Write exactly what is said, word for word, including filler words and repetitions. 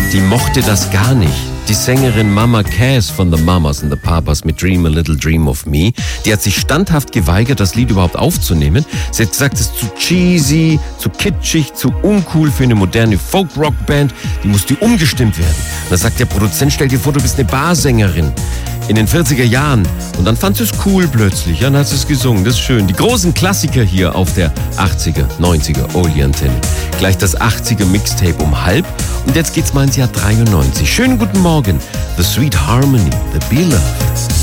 die mochte das gar nicht. Die Sängerin Mama Cass von The Mamas and the Papas mit Dream a Little Dream of Me, die hat sich standhaft geweigert, das Lied überhaupt aufzunehmen. Sie hat gesagt, es ist zu cheesy, zu kitschig, zu uncool für eine moderne Folk-Rock-Band. Die musste umgestimmt werden. Und da sagt der Produzent, stell dir vor, du bist eine Barsängerin in den vierziger Jahren. Und dann fand sie es cool plötzlich. Ja, dann hat sie es gesungen. Das ist schön. Die großen Klassiker hier auf der achtziger, neunziger Oldie Antenne. Gleich das achtziger Mixtape um halb. Und jetzt geht's mal ins Jahr dreiundneunzig. Schönen guten Morgen. The Sweet Harmony, The Beloved.